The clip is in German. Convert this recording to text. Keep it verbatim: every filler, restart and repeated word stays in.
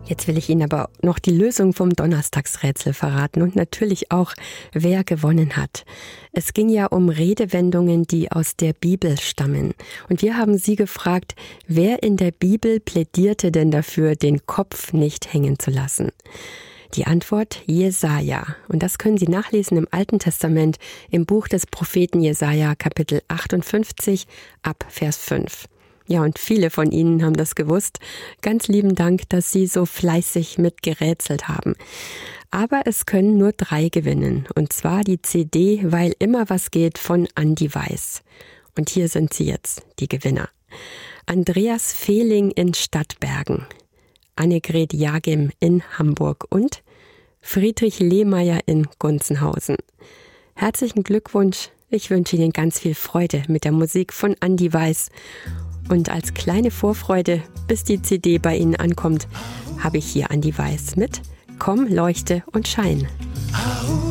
Jetzt will ich Ihnen aber noch die Lösung vom Donnerstagsrätsel verraten und natürlich auch, wer gewonnen hat. Es ging ja um Redewendungen, die aus der Bibel stammen. Und wir haben Sie gefragt, wer in der Bibel plädierte denn dafür, den Kopf nicht hängen zu lassen? Die Antwort Jesaja. Und das können Sie nachlesen im Alten Testament, im Buch des Propheten Jesaja, Kapitel achtundfünfzig, ab Vers fünf. Ja, und viele von Ihnen haben das gewusst. Ganz lieben Dank, dass Sie so fleißig mitgerätselt haben. Aber es können nur drei gewinnen. Und zwar die C D Weil immer was geht von Andi Weiß. Und hier sind sie jetzt, die Gewinner. Andreas Fehling in Stadtbergen, Annegret Jagim in Hamburg und Friedrich Lehmeier in Gunzenhausen. Herzlichen Glückwunsch. Ich wünsche Ihnen ganz viel Freude mit der Musik von Andi Weiß. Und als kleine Vorfreude, bis die C D bei Ihnen ankommt, habe ich hier Andi Weiß mit Komm, leuchte und schein.